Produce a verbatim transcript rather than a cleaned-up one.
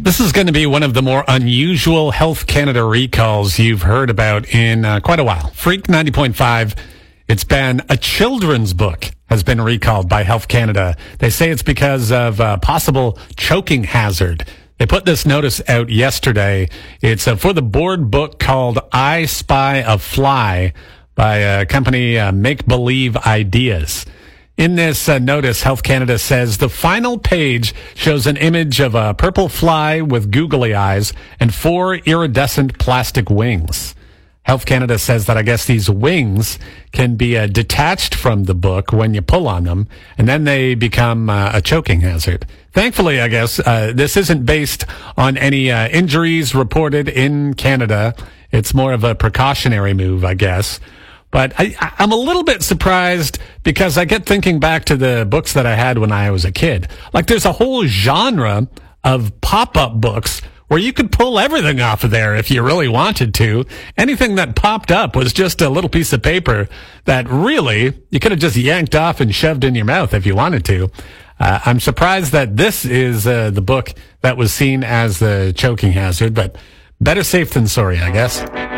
This is going to be one of the more unusual Health Canada recalls you've heard about in uh, quite a while. Freak ninety point five, it's been a children's book has been recalled by Health Canada. They say it's because of uh, possible choking hazard. They put this notice out yesterday. It's uh, for the board book called I Spy a Fly by a company, uh, Make Believe Ideas. In this uh, notice, Health Canada says the final page shows an image of a purple fly with googly eyes and four iridescent plastic wings. Health Canada says that I guess these wings can be uh, detached from the book when you pull on them, and then they become uh, a choking hazard. Thankfully, I guess, uh, this isn't based on any uh, injuries reported in Canada. It's more of a precautionary move, I guess. But I, I'm a little bit surprised because I get thinking back to the books that I had when I was a kid. Like, there's a whole genre of pop-up books where you could pull everything off of there if you really wanted to. Anything that popped up was just a little piece of paper that really you could have just yanked off and shoved in your mouth if you wanted to. Uh, I'm surprised that this is uh, the book that was seen as the choking hazard, but better safe than sorry, I guess.